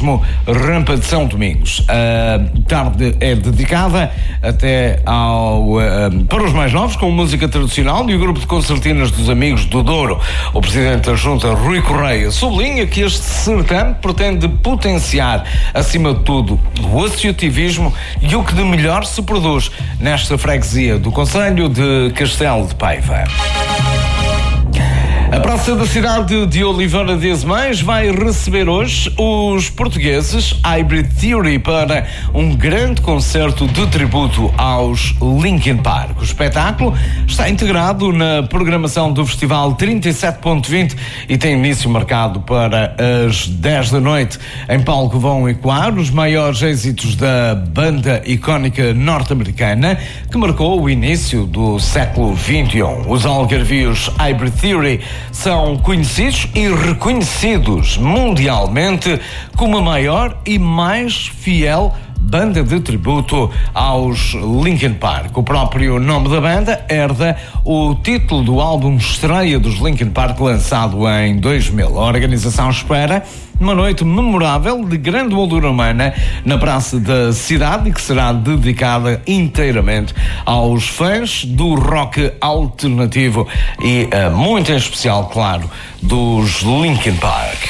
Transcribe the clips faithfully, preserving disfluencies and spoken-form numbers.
Ciclismo Rampa de São Domingos. A tarde é dedicada até ao, uh, para os mais novos, com música tradicional, e o grupo de concertinas dos Amigos do Douro. O presidente da Junta, Rui Correia, sublinha que este certame pretende potenciar, acima de tudo, o associativismo e o que de melhor se produz nesta freguesia do concelho de Castelo de Paiva. A Praça da Cidade de Oliveira de Azeméis vai receber hoje os portugueses Hybrid Theory para um grande concerto de tributo aos Linkin Park. O espetáculo está integrado na programação do Festival trinta e sete ponto vinte e tem início marcado para as dez da noite. Em palco vão ecoar os maiores êxitos da banda icónica norte-americana que marcou o início do século vinte e um. Os algarvios Hybrid Theory são conhecidos e reconhecidos mundialmente como a maior e mais fiel banda de tributo aos Linkin Park. O próprio nome da banda herda o título do álbum estreia dos Linkin Park, lançado em dois mil. A organização espera uma noite memorável de grande moldura humana na Praça da Cidade, e que será dedicada inteiramente aos fãs do rock alternativo e, uh, muito em especial, claro, dos Linkin Park.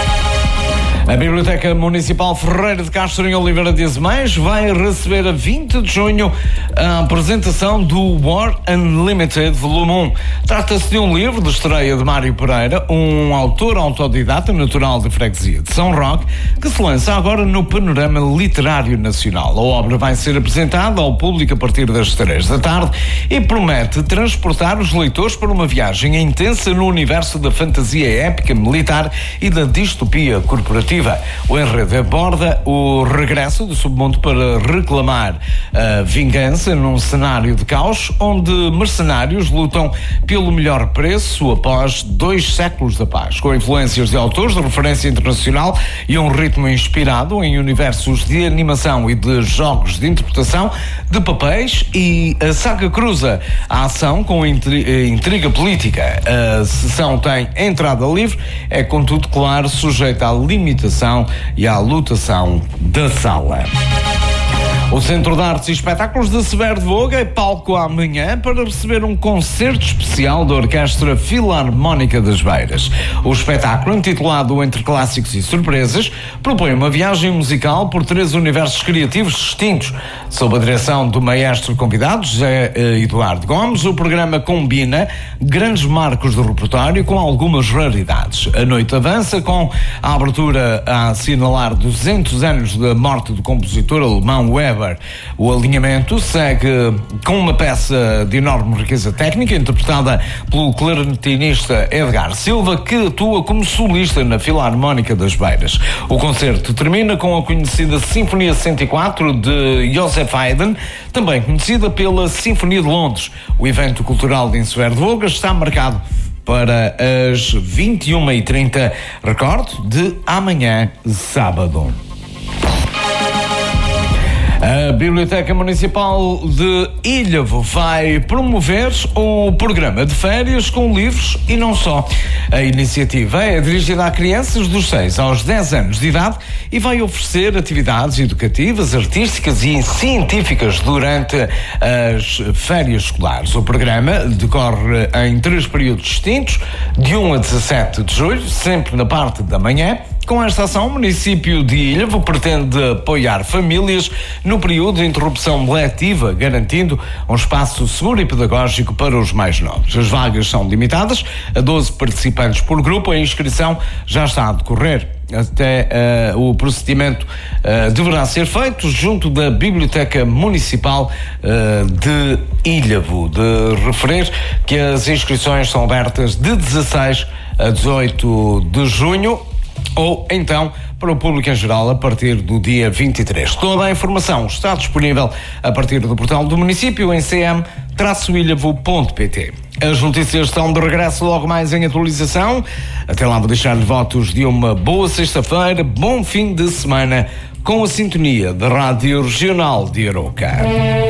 A Biblioteca Municipal Ferreira de Castro, em Oliveira de Azeméis, vai receber a vinte de junho a apresentação do War Unlimited Volume um. Trata-se de um livro de estreia de Mário Pereira, um autor autodidata natural de freguesia de São Roque, que se lança agora no panorama literário nacional. A obra vai ser apresentada ao público a partir das três da tarde e promete transportar os leitores para uma viagem intensa no universo da fantasia épica militar e da distopia corporativa. O enredo aborda o regresso do submundo para reclamar a vingança num cenário de caos, onde mercenários lutam pelo melhor preço após dois séculos da paz, com influências de autores de referência internacional e um ritmo inspirado em universos de animação e de jogos de interpretação de papéis, e a saga cruza a ação com a intriga política. A sessão tem entrada livre, é contudo, claro, sujeita à limitação e à lotação da sala. O Centro de Artes e Espetáculos de Severo de Voga é palco amanhã para receber um concerto especial da Orquestra Filarmónica das Beiras. O espetáculo, intitulado Entre Clássicos e Surpresas, propõe uma viagem musical por três universos criativos distintos. Sob a direção do maestro convidado, José Eduardo Gomes, o programa combina grandes marcos do repertório com algumas raridades. A noite avança com a abertura a assinalar duzentos anos da morte do compositor alemão Weber. O alinhamento segue com uma peça de enorme riqueza técnica, interpretada pelo clarinetista Edgar Silva, que atua como solista na Filarmónica das Beiras. O concerto termina com a conhecida Sinfonia cento e quatro de Joseph Haydn, também conhecida pela Sinfonia de Londres. O evento cultural de Severo de Voga está marcado para as vinte e uma e trinta, recordo, de amanhã, sábado. A Biblioteca Municipal de Ilhavo vai promover o programa de férias com livros e não só. A iniciativa é dirigida a crianças dos seis aos dez anos de idade e vai oferecer atividades educativas, artísticas e científicas durante as férias escolares. O programa decorre em três períodos distintos, de um a dezassete de julho, sempre na parte da manhã. Com esta ação, o município de Ilhavo pretende apoiar famílias no período de interrupção letiva, garantindo um espaço seguro e pedagógico para os mais novos. As vagas são limitadas a doze participantes por grupo. A inscrição já está a decorrer. Até uh, o procedimento uh, deverá ser feito junto da Biblioteca Municipal uh, de Ilhavo. De referir que as inscrições são abertas de dezasseis a dezoito de junho, ou então para o público em geral a partir do dia vinte e três. Toda a informação está disponível a partir do portal do município em c m traço ilhavo ponto p t. As notícias estão de regresso logo mais em atualização. Até lá vou deixar-lhe votos de uma boa sexta-feira, bom fim de semana com a sintonia da Rádio Regional de Arouca.